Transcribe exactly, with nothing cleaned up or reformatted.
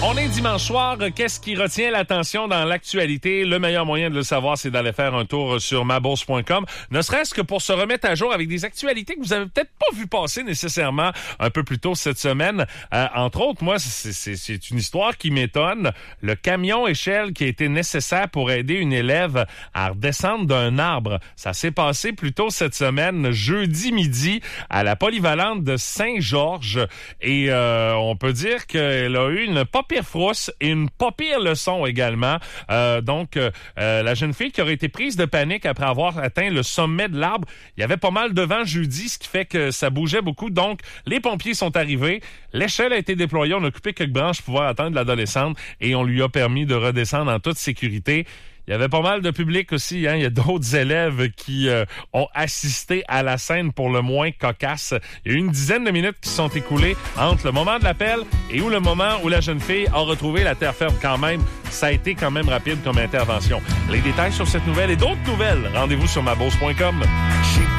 On est dimanche soir. Qu'est-ce qui retient l'attention dans l'actualité? Le meilleur moyen de le savoir, c'est d'aller faire un tour sur ma bourse point com. Ne serait-ce que pour se remettre à jour avec des actualités que vous avez peut-être pas vu passer nécessairement un peu plus tôt cette semaine. Euh, entre autres, moi, c'est, c'est, c'est une histoire qui m'étonne. Le camion échelle qui a été nécessaire pour aider une élève à redescendre d'un arbre. Ça s'est passé plus tôt cette semaine, jeudi midi, à la polyvalente de Saint-Georges. Et euh, on peut dire qu'elle a eu une pas pire frousse et une pas pire leçon également. Euh, donc, euh, la jeune fille qui aurait été prise de panique après avoir atteint le sommet de l'arbre. Il y avait pas mal de vent jeudi, ce qui fait que ça bougeait beaucoup. Donc, les pompiers sont arrivés. L'échelle a été déployée. On a coupé quelques branches pour pouvoir atteindre l'adolescente et on lui a permis de redescendre en toute sécurité. Il y avait pas mal de public aussi, hein. Il y a d'autres élèves qui euh, ont assisté à la scène pour le moins cocasse. Il y a eu une dizaine de minutes qui se sont écoulées entre le moment de l'appel et où le moment où la jeune fille a retrouvé la terre ferme. Quand même, ça a été quand même rapide comme intervention. Les détails sur cette nouvelle et d'autres nouvelles, rendez-vous sur ma bourse point com.